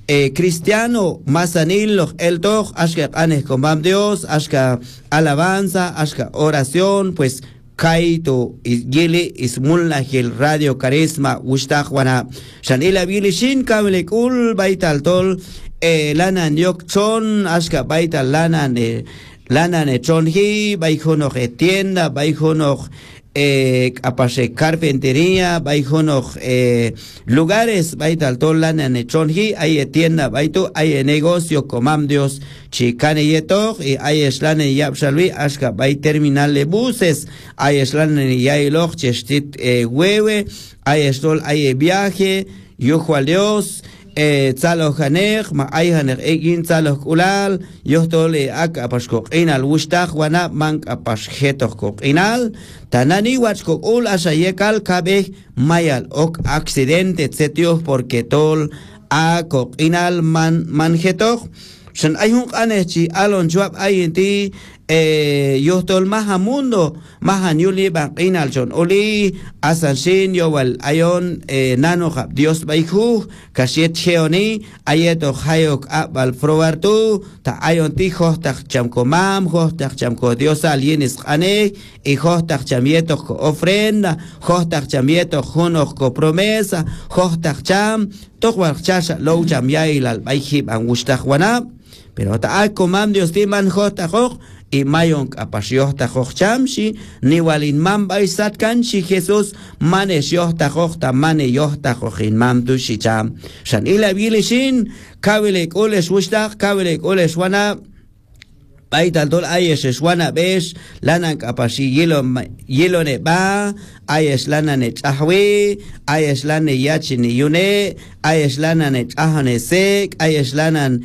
cristiano masanil los el toch ashka anes con Dios ashka alabanza ashka oración pues kaito yele ismulna hil radio carisma wishtakhwana shanila bilishin kamle kul baital tol lanan yok chon ashka baital lanan chon hi baijono tienda baijono apashe carpintería baijono lugares baital tol lanan chon hi hay tienda baito hay negocio comam Dios chicane yeto y hay eslane yapshalwi ashka bay terminal de buses hay eslane yay loch chestit hueve hay estol hay viaje yujo al Dios tzalo haner ma hay haner egin tzalo kulal yohtol ak apashko inal wushtach wana mank apashhetok kok inal tanani wachko ul ashayekal kabe mayal ok accidente etsetio porque tol a kok inal manjetok shan hay un anechi alon joab ayinti yohtol mahamundo mahanyuli banqinal chon oli asanshin yowal ayon nano hab Dios baihu kashiet cheoni ayeto hayok abal frobartu ta ayon ti hohtak chamko mam hohtak chamko Dios alienis ane y hohtak chamieto ko ofrenda hohtak chamieto honok ko promesa hohtak cham tokwal chasha low cham yailal baihib angustak wana pero ta comam Dios timan hohtak y mayon apasyohta hochchamshi ni walin man baisat kanshi Jesús manes yohta hochta mane yohta hochin mam dushicham shan ila bilishin kavelek oles wushtach kavelek oles wana baital tol ayesh wana besh lanan apashi yelo ne ba ayesh lanan chahwe ayesh lanan yachini yune ayesh lanan chahane sek ayesh lanan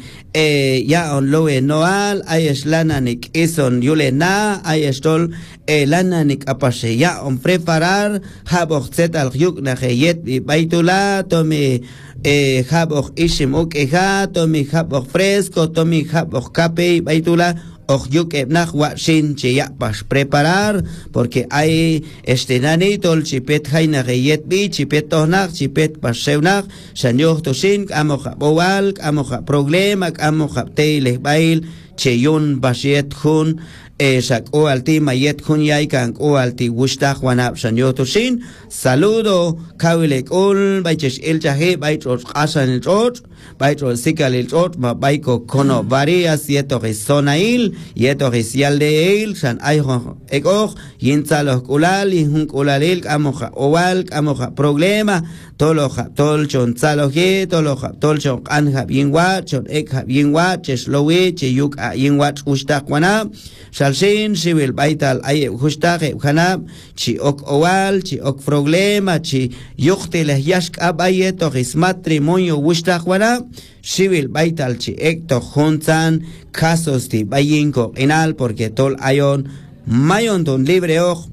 ya on loe noal ayesh lanan ison yulena ayesh tol lanan apashi ya on preparar haboch zetal yuk na yet baitula tome haboch ishim ukeha tome haboch fresco tome haboch kape baitula Ojuk ebnach shin cheya pas preparar porque hay nanito el chipet haina geyet bi chipet tohnach chipet paseunach shanyoh toshin amoja boal amoja problema amoja teile bail cheyun bashiet hun sak o alti mayet hun yaikan o alti wushtach wanab shanyoh toshin saludo kawilek ul baiches el chahe baichos asan el chot baichos sikal el chot ma baiko kono varias yeto risonail yeto risial de el san ayho ekor yinzalos kulal yun kulalil amoja oval amoja problema toloja tolchon zaloje toloja tolchon anja binwa chon ekha binwa cheslowe cheyuk a yinwa ushtach wanab shalshin sibil baital ay ushtach khanab chi ok oval chi ok problema chi yukte les yashk abayeto ris matrimonio ushtach wanab Sibil baital chi ekto juntan casos de bayinko enal porque tol ayon mayon don libre oj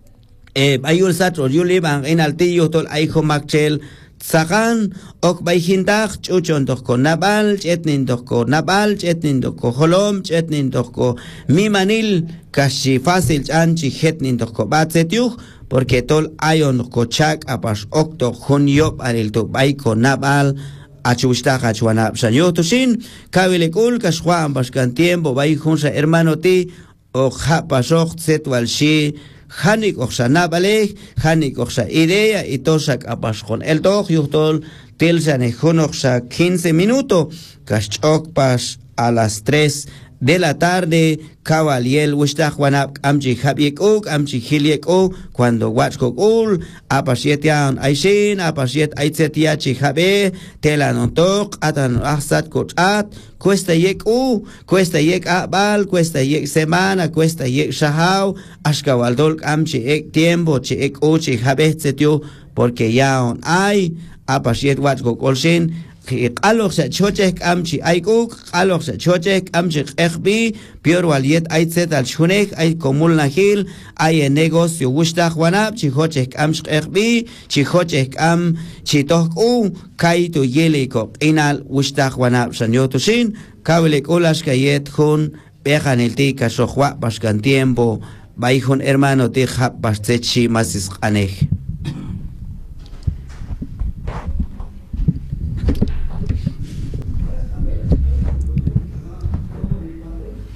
bayul satro yuliban enal tillo tol aijo makchel Sagan ok bayhindach chuchon doko nabal chetnin doko nabal chetnin doko holom chetnin doko mimanil kashi fácil chanchi hetnin doko batsetyuh porque tol ayon kochak apas okto junyo paril to bayko nabal achushtaja achuana sanyo toshin kabilekul kashwa ambaskan tiempo bay junsa hermano ti o japasok setwalshi hanik oxana balej hanik oxa idea y tosak apaskon el toj yuhtol tilsan ejonoxa 15 minutos kashok pas a las 3 de la tarde Cabaliel Wishtach Wanap Amchi Habiek Ok Amchi Hiliek O cuando Watchkok Ul Apasietian Aishin Apasiet Aitzetiachi Habe Telanontok Atan Ahsat Kochat Cuesta Yek U Cuesta Yek Abal Cuesta Yek Semana Cuesta Yek Shahau Ashkawaldol Amchi Ek Tiempo Chi Ek O Chi Habe Tsetio porque ya on hay Apasiet Watchkok Olshin Qaloq sa chochek amchi aykuk qaloq sa chochek amchi qbi pior waliet aitzet al shunek ay komul nahil ay negocio wushtach wanab chi chochek amchi qbi chi chochek am chi toku kaito yeliko inal wushtach wanab sanyotushin kawlek ulash kayet hun bejan el tika sohwa baskan tiempo bayhun hermano ti hab bastechi masis qanej.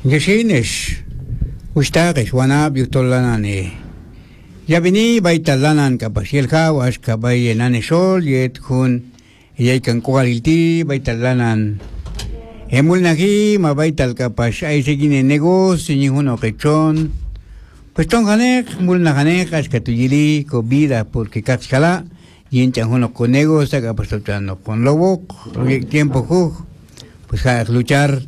Yeshinish, Ustagish, Wanab, Yutolanani. Yabini, Baitalanan, Kapashilka, Washkabay, Nanishol, Yet Hun, Yakan Quality, Baitalanan. Emulnagi, Mabaital Kapash, I seguin en negocio, Nihuno Quechon. Pues Tonganek, Mulnaganek, Ashkatuyili, Cobida, porque Kaxcala, y en Chanjuno con negocio, Capastotano con Lobo, tiempo, pues a luchar.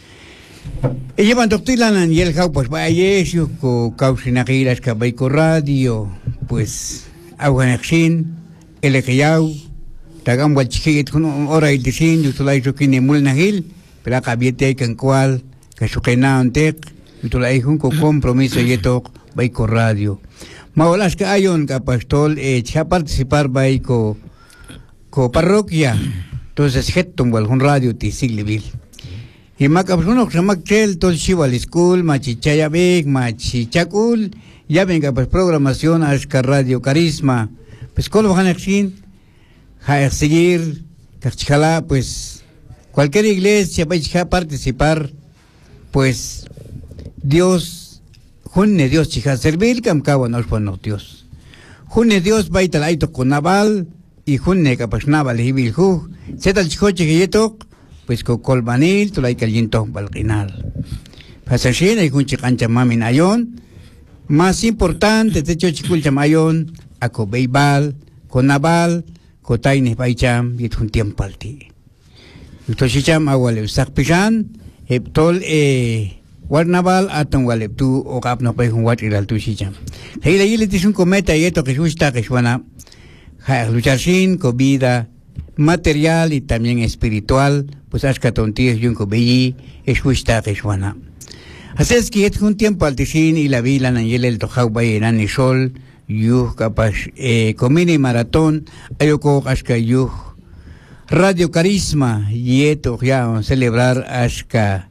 Y llevan doctrinan y el pues vaya con causinagiras que va con radio, pues aguanexin, el ejayau, tagam guachikit con hora y disin, yo solo hay que ni mulnagil, pero acá viete que en cual, que su que na antek, yo solo hay un compromiso y esto va con radio. Maolas que hay un capastol, echa participar va con parroquia, entonces jetton algún radio tisiglebil. Y macabruno que macchel tol chival school machichaya big machichakul ya venga pues programación ashka radio carisma pues cómo van a seguir cachcala pues cualquier iglesia va a participar pues Dios junne Dios chica servir cam cabo nos pone Dios junne Dios va a ir al con naval y junne capaz naval y bilhu se tal chicoche que yeto pues con colbanil, tú la hay que alguien toca al final. Pasachina hay un chicancha mami nayon. Más importante, te echo chicul chamayon, a co beibal, con naval, con taines baicham, y es un tiempo al ti. Utochicham aguale, sakpishan, tol naval, aton wale, tú o gap no pay un watir al tuchicham. Hey, la yile tis un cometa y esto que susta que suena, luchar sin, con vida material y también espiritual, pues ashkatontíes yunko beyi, eshuishta keshwana. Así es que es un tiempo al tishin y la vila nanyel el tojau bayeran y sol, yuh capaz, comini maratón, ayoko ashka yuh, radio carisma, yeto ya celebrar ashka,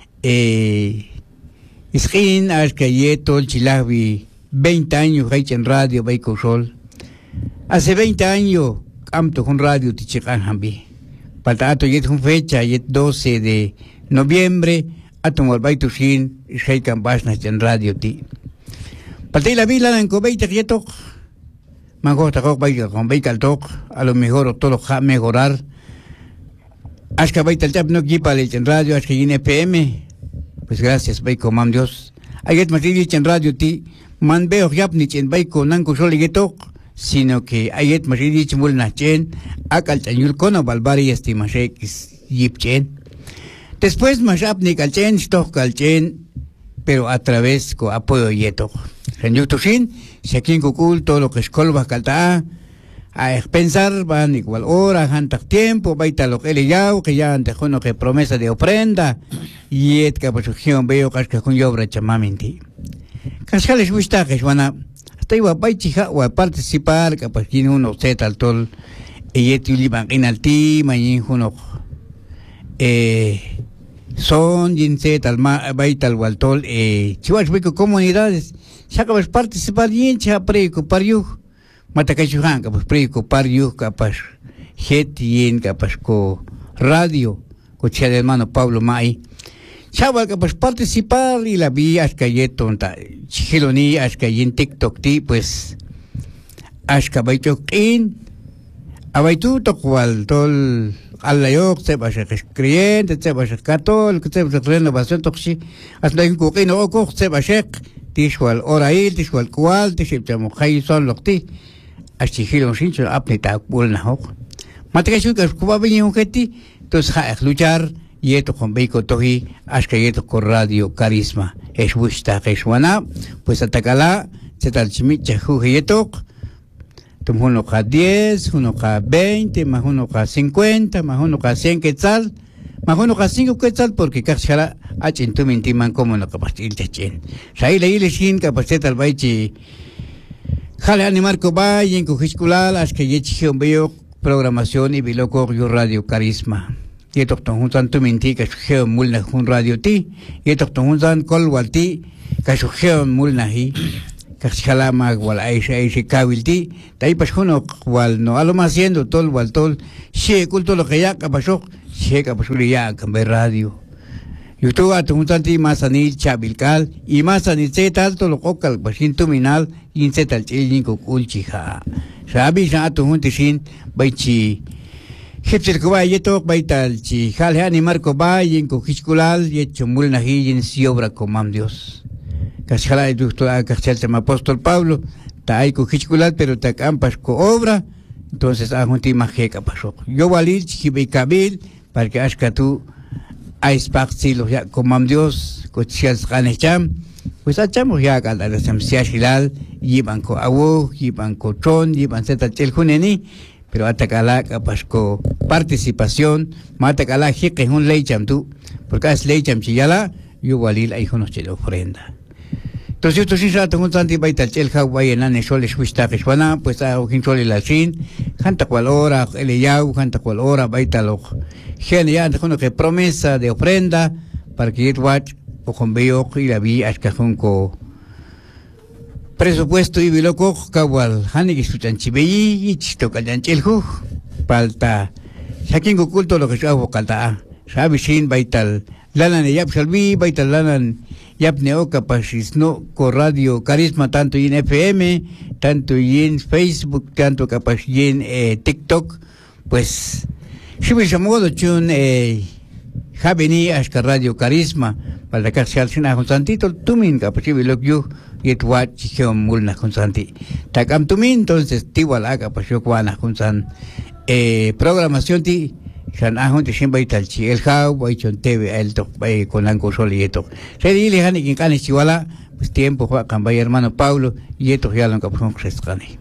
iskin ashka yeto el chilavi, 20 años en radio baiko sol. Hace 20 años, amto con radio tichikan hambi. Patato yet un fecha yet 12 de noviembre atom walbaitu sin sheikan basnas en radio ti. Patay la vila en cobeita yetok. Mangota kok baita con baita tok a lo mejor todo ja mejorar. Ashka baita el tap no gipa en radio ashka yin FM. Pues gracias baiko mam Dios. Ayet matili en radio ti man veo yapnich en baiko nanko soli yetok. Sino que ayet maridich mul nachen akal tanyul kono balbari estimashekis yipchen. Después mashapni kalchen stok kalchen, pero a través con apoyo yeto. Renyutushin, shakin kukul todo lo que es colba kalta a pensar van igual hora, hantak tiempo, baita lo que le yao, que ya antejono que promesa de ofrenda, yet kapasujion veo kasca con yobra chamaminti. Kascales gusta que suena. Hasta iba a participar, capaz que uno se tal tol, y liban en alti, mañana uno son, yin se tal baital waltol, chivas beco comunidades, ya capaz participar yin cha preco pariu, mata cachujan, capaz preco pariu, capaz het yin, capaz co radio, coche de hermano Pablo May. Chaval que pues participar y la vi hasta yetonta chiloni hasta en TikTok ti pues hasta baito in abaitu to cual tol alayok se va a ser creyente se va a ser católico se va a ser renovación toxi hasta en coquino o co se va a ser tishwal orail tishwal cual tishipchamo hay son lokti hasta chilon sincho apneta bulna hok mategashu que cuba bien un geti entonces luchar y esto con Beiko Tohi, hasta yeto con radio carisma, es busta que suena, pues atacala, se tal chimicha juguetok, tum uno ka 10, uno ka 20, más uno ka 50, más uno ka 100 quetzal, más uno ka 5 quetzal, porque cachara, hachin tu mintiman como no capastil techen. Sai le ile sin capaceta al baichi, jale animar ko bay, en cujisculal, hasta yechi un veo programación y biloco yo radio carisma. Y doctor Hunsan tu minti que sugeo mulna un radio ti, y doctor Hunsan colwal ti, que sugeo mulna hi, que schalama wal aise kabil ti, tai pas huno wal no alo más haciendo tol wal tol, she culto lo que ya pasó, she capasuli ya cambe radio. Yutu atuntanti masanil chabilkal y masanil zetal to lokal basin tuminal in zetal chilin ko ulchiha. Sabi sa atunti sin baichi Hipster ko ba yeto baital chi hal hani marco ba yin ko hiskulal yecho mul na hin si obra ko mam Dios. Kashala educto a kachel apóstol Pablo ta hay ko hiskulal pero ta campas ko obra entonces a junti majeka pasó. Yo valir chi kabil para que ashka tu a spaqsilo ya ko mam Dios ko chias ganecham pues achamos ya a la samsiashilal yiban ko awo yiban ko tron yiban zeta chel huneni pero atacala capasco participación matacala jique un leicham tú porque es leicham chiyala yo walil hay unos chelo ofrenda entonces esto sí se tengo tanto baita el hawaii en ane soles huista que pues a ojin sole la sin canta cual hora el yau canta cual hora baita lo genial tengo que promesa de ofrenda para que ir watch o con veo y la vi hasta con presupuesto y biloco kawal hani kisuchan chibeyi y chisto kalyanchelhu palta saking oculto lo que se hago kalta sabi sin baital lanan yap salvi baital lanan yap neoka pasisno ko radio carisma tanto en FM tanto en Facebook tanto capaz en TikTok pues si me llamó de chun Javeni hasta radio carisma para que se alcina con santito tumin capaz bilokyu yet wat chichom mulna consanti takam tumin entonces tiwalaga pasyo kwana kunsan programación ti san ahon te siempre ital chi el hau baichon tv el tok bai con anco solieto se dile hani kin kan chiwala pues tiempo fue cambay hermano Paulo y esto ya lo capon crestani.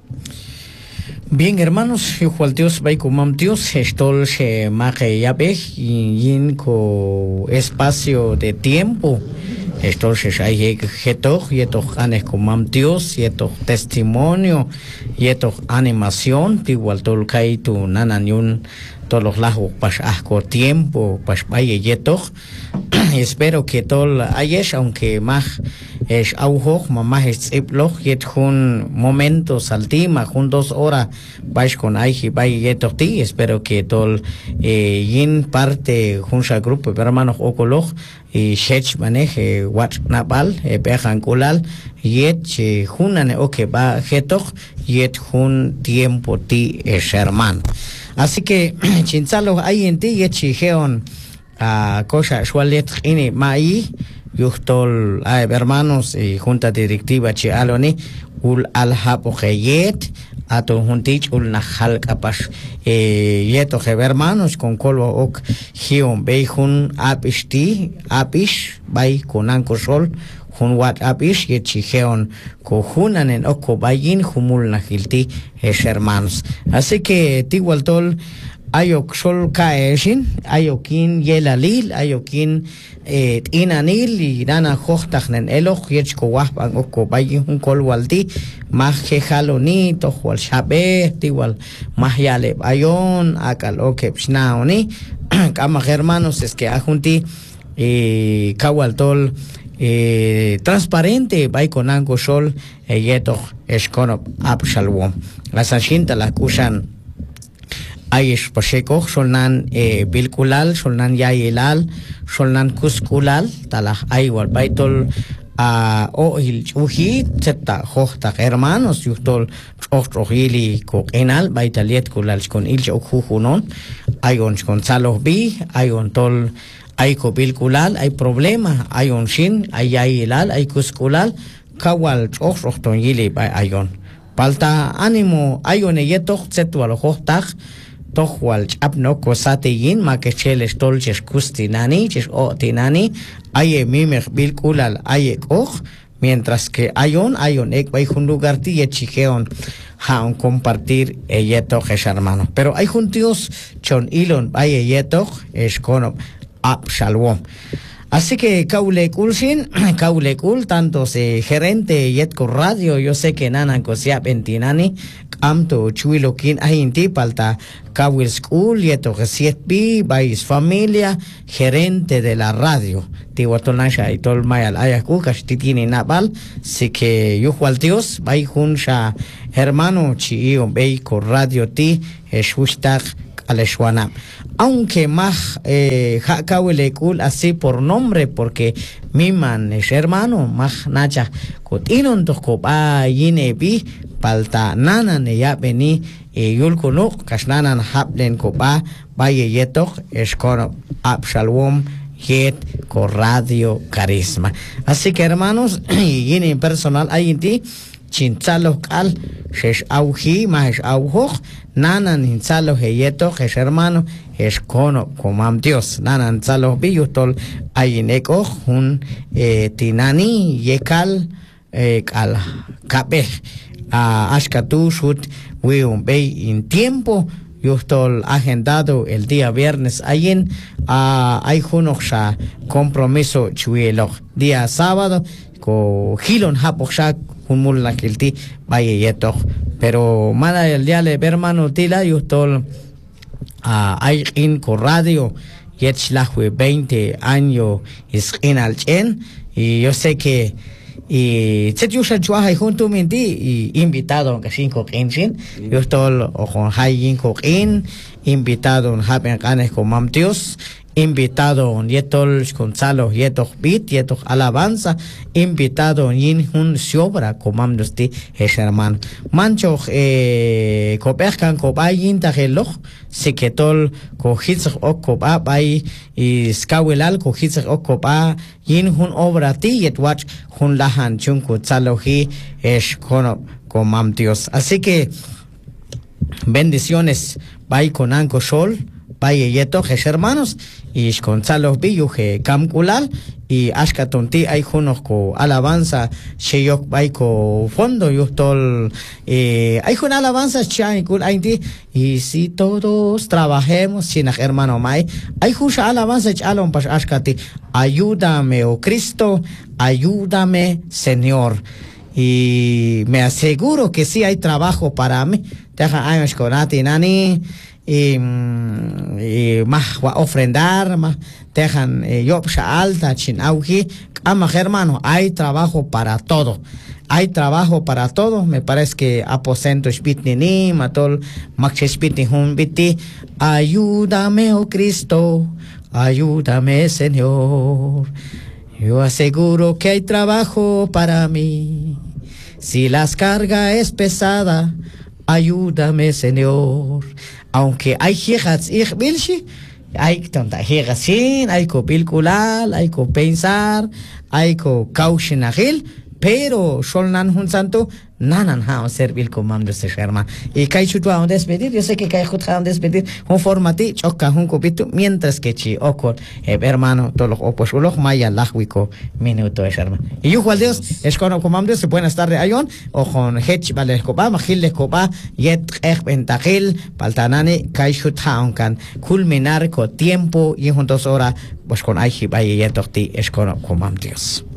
Bien, hermanos, igual Dios va con Dios, esto se maje ya ve y con espacio de tiempo. Entonces hay que todo y esto anes con Dios y esto testimonio y esto animación igual todo que hay tu nananyun todos los lajos pas con tiempo pas vaya y esto espero que todo hayes aunque más es aujo más es iplo y un momento saltima con 2 horas vais con ahí vaya y esto ti espero que todo yin parte junta grupo hermanos ocolog y shech maneje WhatsApp bejan kulal yet junan oke ba getok yet jun tiempo ti es hermano así que chinzalo ahí en ti yet chigeon a cosa sualet ini mai yuhtol hermanos y junta directiva chialoni ul alhapo yet ato juntich ul nahal kapas yeto hermanos con colvo ok hion beijun apish bay con anco sol jun wat apish yet chigeon ko junan en oko bayin humul nahilti es hermanos así que tigualtol ayok sol kaeshin ayokin yelalil ayokin inanil y nana hochtachnen eloch yech ko wahpan oko bayin un kolwalti más que jaloni to wal shabe tiwal más yale bayon akal oke pshnaoni kama hermanos es que ajunti kawaltol transparente bay con ango sol yeto eskonop apshalwom las ashinta la kushan Aish Pacheco, Solnan Bilkulal, Solnan Yayelal, Solnan Kuskulal, Talah Aiwal Baitol il Uhi, Zeta Hochta hermanos, Yutol Ochrohili Cokenal, Baitaliet Kulal con Ilch Okuhunon, Ayon Gonzalo B, Ayon Tol Aiko Bilkulal, hay problema, Ayon Shin, Ayayelal, Aikuskulal, Kawal Ochrohton Yili by Ayon. Palta ánimo, Ayon Yeto, Zetual Hochtach, Tohual apno cosate yin ma que cheles tolches kustinani ches o tinani aye mimer bilkulal aye koch mientras que ayon ek vai un lugar ti chigeon ha compartir yeto es hermano pero hay juntios chon ilon aye yeto es kono apshalom. Así que kaule kul tanto se gerente yetko radio yo sé que nanan kosia pentinani amto chuilokin ahinti palta kawil school yeto resietbi bais familia gerente de la radio tiwatolnasha y tol mayal ayaku kastitini nabal así que yo Dios bai hunsha hermano chi on bei ko radio ti eshushtak aleshwana. Aunque más hakawelekul así por nombre, porque mi man es hermano, más nacha, cotinon tocopa yinebi, palta nana ne ya beni, yulkunuk, kasnanan haplen copa, valle yetok, escono, abshalom, yet, con Radio Carisma. Así que hermanos, yine personal, hay en ti, chintzalo kal, shesh auji, más aujo, nanan hintzalo heyeto, es hermano, es cono, comam Dios, nanan tzalo biyutol, ayineko, un tinani, yekal, kal, kape, ashkatu, shut, un bey en tiempo, yustol agendado el día viernes, ayin, hay unos compromiso chuelo, día sábado, ko hilon hapoksha humul la kilti vaya yeto, pero mala el día le hermano tila yustol hay in ko radio yetslahwe 20 años es in al chen, y yo sé que y Chetyusha Chuaja junto menti y invitado que 5 15 yo estoy con hay 5 invitado en Happen Canes con Mamtios, invitado en Yetol Gonzalo Yetok Bit Yetok Alabanza, invitado en un sobra con Mamdosti es hermano mancho copercan cobayin tageloch siketol cohitz ocoba bay y skawelal cohitz ocoba yin un obra ti yetwach un lahan chunku tzalohi es con Mamtios. Así que bendiciones bay con Anco Sol, bay yeto jes hermanos, y con Tzaloh Biyuje Kamkulal, y Ashkatonti hay unos co alabanza, Sheyok bay co fondo, yustol, hay una alabanza chanikul ainti, y si todos trabajemos sin hermano mai, hay una alabanza chalon pas Ashkati, ayúdame, oh Cristo, ayúdame, Señor. Y me aseguro que sí hay trabajo para mí. Deja años con Ati Nani y más va a ofrendar, más dejan yopsha alta, chin auji, ama hermano, hay trabajo para todo. Hay trabajo para todo. Me parece que aposento spitni matol max spitni hun biti. Ayúdame, oh Cristo, ayúdame, Señor. Yo aseguro que hay trabajo para mí. Si las cargas es pesada, ayúdame, Señor. Aunque hay hijas y bilshi, hay tanta hijasin, hay que calcular, hay que pensar, hay que caushinagil, pero solnan un santo, nanan ha servir como mando se hermano. Y kai chutua un despedir, yo sé que kai chut un despedir, un formati, choca un copito, mientras que chi okol, hermano, todos los opos, uloch maya lahwiko, minuto es hermano. Y yo, Juan Dios, es con comando, se pueden estar de ayon, o con hech vale copa, magil de copa, yet pentagil, paltanani, kai chut un can, culminar con tiempo y juntos horas, pues con aihi vaya yetorti, es con comando Dios.